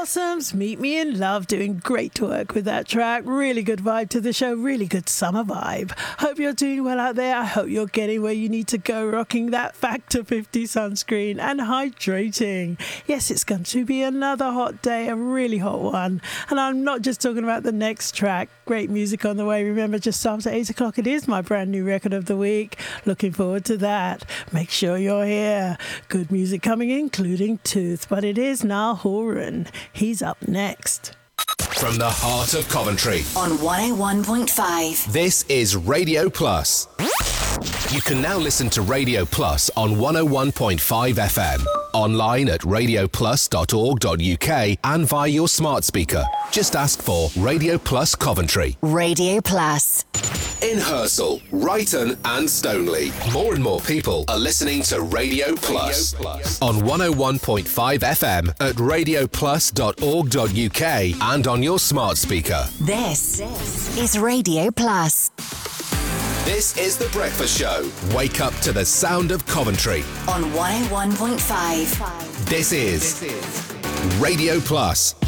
Blossoms, Meet Me in Love, doing great to work with that track. Really good vibe to the show, really good summer vibe. Hope you're doing well out there. I hope you're getting where you need to go, rocking that Factor 50 sunscreen and hydrating. Yes, it's going to be another hot day, a really hot one. And I'm not just talking about the next track. Great music on the way. Remember, just after 8 o'clock, it is my brand new record of the week. Looking forward to that. Make sure you're here. Good music coming in, including Tooth, but it is Niall Horan. He's up next. From the heart of Coventry on 101.5. This is Radio Plus. You can now listen to Radio Plus on 101.5 FM, online at radioplus.org.uk and via your smart speaker. Just ask for Radio Plus Coventry. Radio Plus. In Hersal, Brighton and Stoneleigh, more and more people are listening to Radio Plus on 101.5 FM at radioplus.org.uk and on your smart speaker. This is Radio Plus. This is The Breakfast Show. Wake up to the sound of Coventry on 101.5. This is Radio Plus.